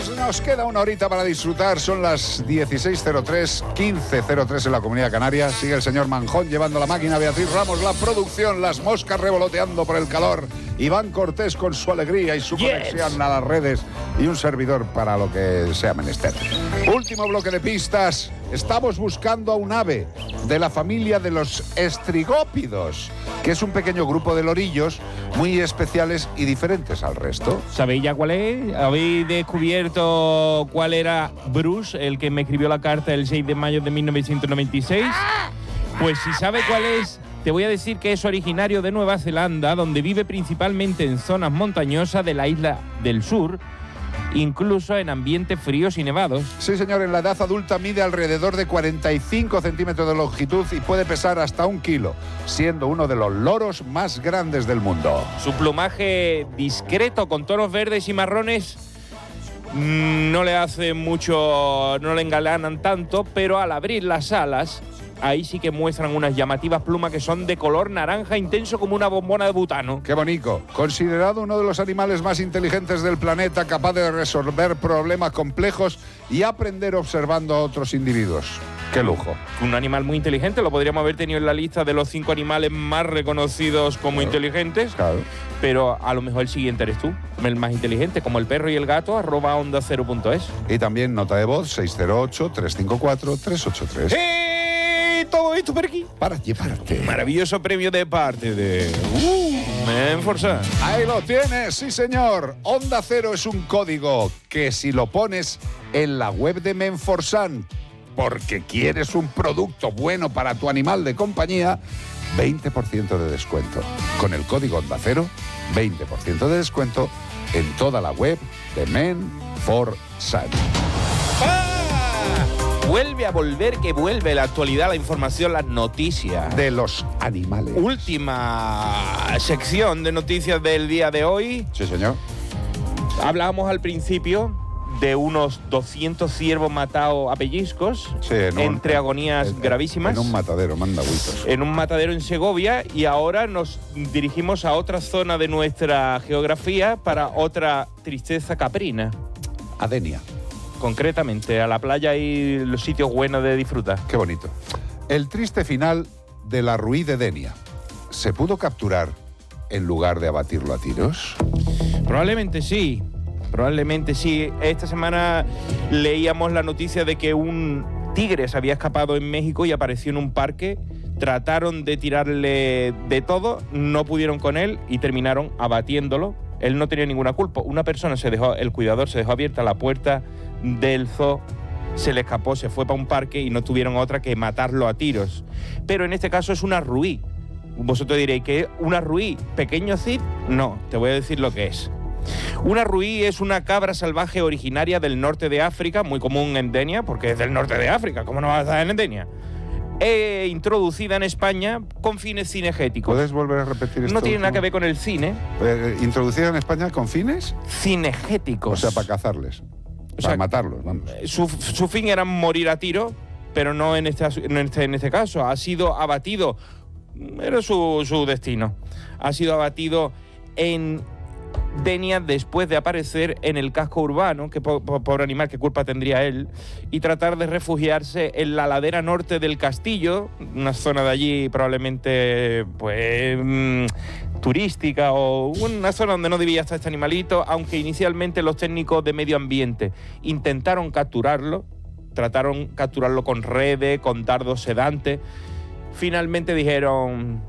Pues nos queda una horita para disfrutar. Son las 16:03, 15:03 en la Comunidad Canaria. Sigue el señor Manjón llevando la máquina, Beatriz Ramos la producción, las moscas revoloteando por el calor, Iván Cortés con su alegría y su conexión a las redes y un servidor para lo que sea menester. Último bloque de pistas. Estamos buscando a un ave de la familia de los estrigópidos, que es un pequeño grupo de lorillos muy especiales y diferentes al resto. ¿Sabéis ya cuál es? ¿Habéis descubierto cuál era Bruce, el que me escribió la carta el 6 de mayo de 1996? Pues si sabe cuál es, te voy a decir que es originario de Nueva Zelanda, donde vive principalmente en zonas montañosas de la isla del sur, incluso en ambientes fríos y nevados. Sí, señor, en la edad adulta mide alrededor de 45 centímetros de longitud y puede pesar hasta 1 kilo, siendo uno de los loros más grandes del mundo. Su plumaje discreto con tonos verdes y marrones no le hace mucho, no le engalanan tanto, pero al abrir las alas, ahí sí que muestran unas llamativas plumas que son de color naranja intenso como una bombona de butano. ¡Qué bonito! Considerado uno de los animales más inteligentes del planeta, capaz de resolver problemas complejos y aprender observando a otros individuos. ¡Qué lujo! Un animal muy inteligente, lo podríamos haber tenido en la lista de los 5 animales más reconocidos como inteligentes, pero a lo mejor el siguiente eres tú, el más inteligente, como el perro y el gato, @onda0.es. Y también nota de voz 608-354-383. Todo esto por aquí para llevarte maravilloso premio de parte de Menforsan. Ahí lo tienes, sí señor. Onda Cero es un código que si lo pones en la web de Menforsan porque quieres un producto bueno para tu animal de compañía, 20% de descuento. Con el código Onda Cero, 20% de descuento en toda la web de Menforsan. Vuelve a volver, que vuelve la actualidad, la información, las noticias de los animales. Última sección de noticias del día de hoy. Sí, señor. Hablábamos al principio de unos 200 ciervos matados a pellizcos, entre agonías gravísimas. En un matadero, mandagüitos. En un matadero en Segovia, y ahora nos dirigimos a otra zona de nuestra geografía para otra tristeza caprina. A Denia. Concretamente, a la playa y los sitios buenos de disfrutar. Qué bonito. El triste final de la Ruí de Denia. ¿Se pudo capturar en lugar de abatirlo a tiros? Probablemente sí. Probablemente sí. Esta semana leíamos la noticia de que un tigre se había escapado en México y apareció en un parque. Trataron de tirarle de todo, no pudieron con él y terminaron abatiéndolo. Él no tenía ninguna culpa. Una persona el cuidador se dejó abierta la puerta del zoo, se le escapó, se fue para un parque y no tuvieron otra que matarlo a tiros. Pero en este caso es una ruí. Vosotros diréis, ¿qué? ¿Una ruí? ¿Pequeño Cid? No, te voy a decir lo que es. Una ruí es una cabra salvaje originaria del norte de África, muy común en Denia, porque es del norte de África, ¿cómo no va a estar en Denia? Introducida en España con fines cinegéticos. ¿Puedes volver a repetir esto? No tiene nada que ver con el cine. ¿Introducida en España con fines? Cinegéticos. O sea, para cazarles. Para matarlos, vamos. Su fin era morir a tiro, pero no en este caso. Ha sido abatido, era su destino. Ha sido abatido en Denia después de aparecer en el casco urbano, que pobre animal, qué culpa tendría él, y tratar de refugiarse en la ladera norte del castillo, una zona de allí probablemente turística o una zona donde no debía estar este animalito, aunque inicialmente los técnicos de medio ambiente intentaron capturarlo, trataron capturarlo con redes, con dardos sedantes. Finalmente dijeron: